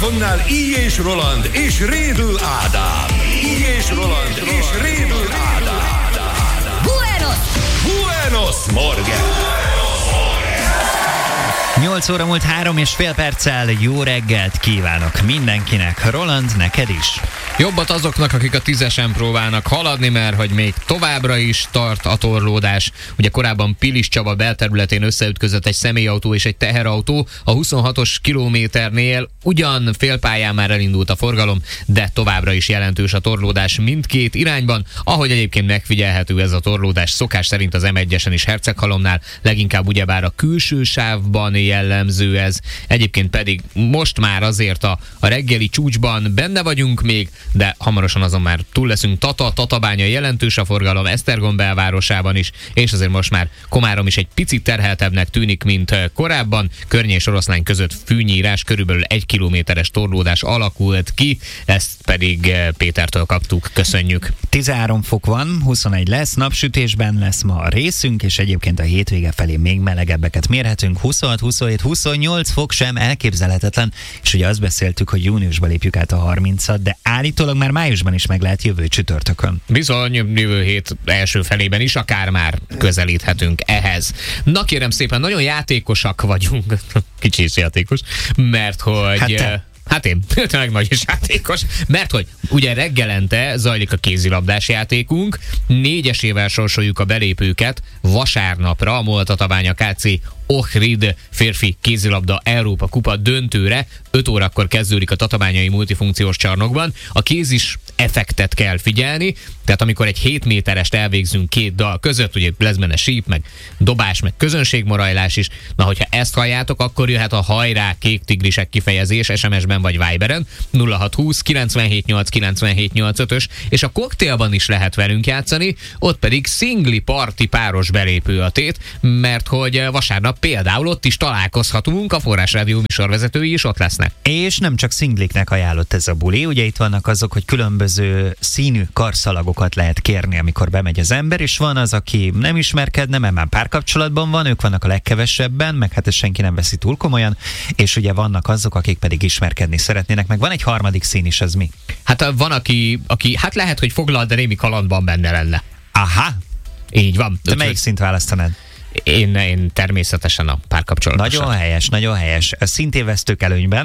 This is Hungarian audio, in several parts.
mikrofonnál Így és Roland és Rédl Ádám. Így és Roland és Rédl Ádám. Buenos Morgen! 8 óra múlt 3,5 perccel jó reggelt kívánok mindenkinek. Roland, neked is. Jobbat azoknak, akik a 10-esen próbálnak haladni, mert hogy még továbbra is tart a torlódás. Ugye korábban Pilis Csaba belterületén összeütközött egy személyautó és egy teherautó. A 26-os kilométernél ugyan félpályán már elindult a forgalom, de továbbra is jelentős a torlódás mindkét irányban. Ahogy egyébként megfigyelhető ez a torlódás szokás szerint az M1-esen is Herceghalomnál, leginkább ugyebár a külső sávban jellemző ez. Egyébként pedig most már azért a reggeli csúcsban benne vagyunk még, de hamarosan azon már túl leszünk. Tatabánya jelentős a forgalom, Esztergom belvárosában is, és azért most már Komárom is egy picit terheltebbnek tűnik, mint korábban. Környé és Oroszlány között fűnyírás, körülbelül 1 kilométeres torlódás alakult ki, ezt pedig Pétertől kaptuk, köszönjük. 13 fok van, 21 lesz, napsütésben lesz ma a részünk, és egyébként a hétvége felé még melegebbeket mérhetünk. 26, 27, 28 fok sem elképzelhetetlen, és ugye azt beszéltük, hogy júniusban lépjük át a 30-at, de állítólag már májusban is meg lehet jövő csütörtökön. Bizony, jövő hét első felében is akár már közelíthetünk ehhez. Na kérem szépen, nagyon játékosak vagyunk, kicsi is játékos, mert hogy... Hát én, tényleg nagy is játékos, mert hogy ugye reggelente zajlik a kézilabdás játékunk, 4-esével sorsoljuk a belépőket vasárnapra a Moltatabánya KC Ohrid férfi kézilabda Európa kupa döntőre. 5 órakor kezdődik a tatabányai multifunkciós csarnokban. A kézis effektet kell figyelni, tehát amikor egy 7 méterest elvégzünk két dal között, ugye lesz benne síp, meg dobás, meg közönségmorajlás is. Na, hogyha ezt halljátok, akkor jöhet a hajrá kék tigrisek kifejezés SMS-ben vagy Viberen 0620 978 978 és a koktélban is lehet velünk játszani, ott pedig szingli parti páros belépő a tét, mert hogy vasárnap például ott is találkozhatunk, a Forrásrádió műsorvezetői is ott lesznek. És nem csak szingliknek ajánlott ez a buli, ugye itt vannak azok, hogy különböző színű karszalagokat lehet kérni, amikor bemegy az ember, és van az, aki nem ismerkedne, mert már párkapcsolatban van, ők vannak a legkevesebben, meg hát ezt senki nem veszi túl komolyan, és ugye vannak azok, akik pedig ismerkedni szeretnének, meg van egy harmadik szín is, ez mi? Hát van, aki hát lehet, hogy foglal, de némi kalandban benne lenne. Aha! Így van. Te melyik szint választanád? Én természetesen a párkapcsolatosan. Nagyon helyes, nagyon helyes. Szintén vesztők előnyben.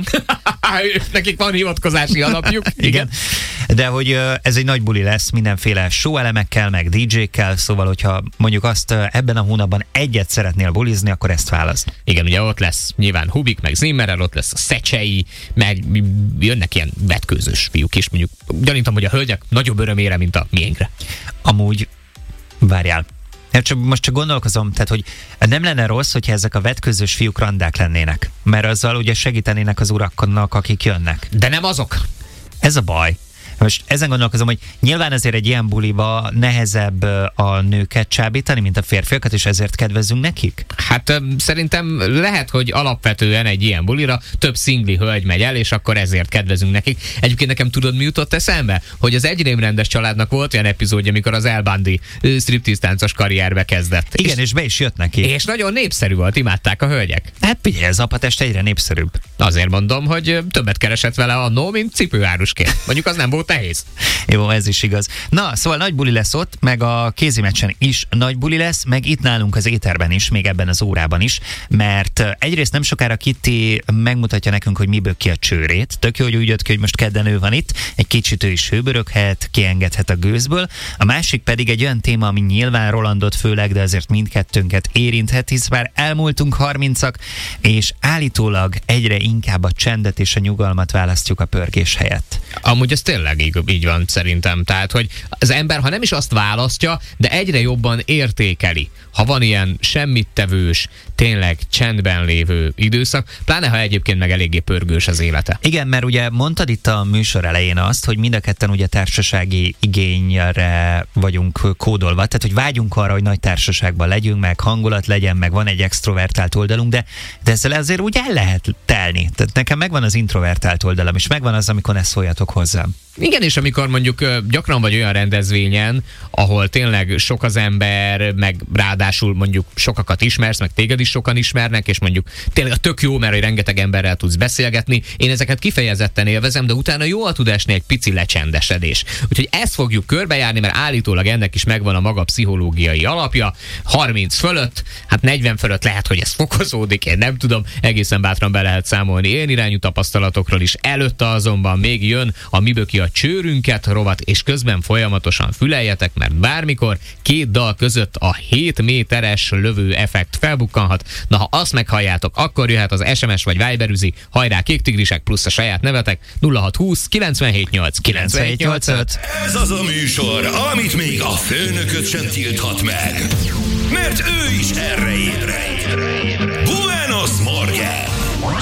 Nekik van hivatkozási alapjuk. Igen. De hogy ez egy nagy buli lesz, mindenféle show elemekkel, meg DJ-kkel, szóval hogyha mondjuk azt ebben a hónapban egyet szeretnél bulizni, akkor ezt választ. Igen, ugye ott lesz nyilván Hubik, meg Zimmerrel, ott lesz a Szecsei, meg jönnek ilyen vetkőzős fiúk is, mondjuk gyanítom, hogy a hölgyek nagyobb örömére, mint a miénkre. Amúgy, várjál. Most csak gondolkozom, tehát, hogy nem lenne rossz, hogyha ezek a vetközös fiúk randák lennének, mert azzal ugye segítenének az uraknak, akik jönnek. De nem azok. Ez a baj. Most ezen gondolkozom, hogy nyilván ezért egy ilyen buliba nehezebb a nőket csábítani, mint a férfiakat, és ezért kedvezzünk nekik? Hát szerintem lehet, hogy alapvetően egy ilyen bulira több szingli hölgy megy el, és akkor ezért kedvezünk nekik. Egyébként nekem tudod, mi jutott eszembe? Hogy az Egy rémrendes családnak volt olyan epizódja, amikor az El Bandi striptease táncos karrierbe kezdett. Igen, és be is jött neki. És nagyon népszerű volt, imádták a hölgyek. Hát figyelj, ez Apatest egyre népszerűbb. Azért mondom, hogy többet keresett vele annó, mint cipőárusként. Mondjuk az nem volt nehéz. Jó, ez is igaz. Na, szóval nagy buli lesz ott, meg a kézimeccsen is nagy buli lesz, meg itt nálunk az éterben is, még ebben az órában is, mert egyrészt nem sokára Kitty megmutatja nekünk, hogy miből ki a csőrét. Tök jó, hogy úgy jött ki, hogy most kedden ő van itt, egy kicsit ő is hőböröghet, kiengedhet a gőzből. A másik pedig egy olyan téma, ami nyilván Rolandot főleg, de azért mindkettőnket érinthet, hisz már elmúltunk 30-ak, és állítólag egyre inkább a csendet és a nyugalmat választjuk a pörgés helyett. Amúgy ez tényleg így van szerintem. Tehát, hogy az ember, ha nem is azt választja, de egyre jobban értékeli, ha van ilyen semmittevős, tényleg csendben lévő időszak, pláne ha egyébként meg eléggé pörgős az élete. Igen, mert ugye mondtad itt a műsor elején azt, hogy mind a ketten ugye társasági igényre vagyunk kódolva, tehát hogy vágyunk arra, hogy nagy társaságban legyünk, meg hangulat legyen, meg van egy extrovertált oldalunk, de ezzel azért úgy el lehet telni. Tehát nekem megvan az introvertált oldalam, és megvan az, amikor ne szóljad szóljatok hozzám. Igen, és amikor mondjuk gyakran vagy olyan rendezvényen, ahol tényleg sok az ember, meg ráadásul mondjuk sokakat ismersz, meg téged is sokan ismernek, és mondjuk tényleg tök jó, mert hogy rengeteg emberrel tudsz beszélgetni. Én ezeket kifejezetten élvezem, de utána jól tud esni egy pici lecsendesedés. Úgyhogy ezt fogjuk körbejárni, mert állítólag ennek is megvan a maga pszichológiai alapja. 30 fölött, hát 40 fölött lehet, hogy ez fokozódik, én nem tudom, egészen bátran be lehet számolni én irányú tapasztalatokról is. Előtte azonban még jön a Miből ki a csőrünket rovat, és közben folyamatosan füleljetek, mert bármikor két dal között a 7 méteres lövő effekt felbukkanhat. Na, ha azt meghalljátok, akkor jöhet az SMS vagy Viberüzi, hajrá Kék Tigrisek plusz a saját nevetek 0620 978 978. Ez az a műsor, amit még a főnököt sem tilthat meg, mert ő is erre ébred. Buenos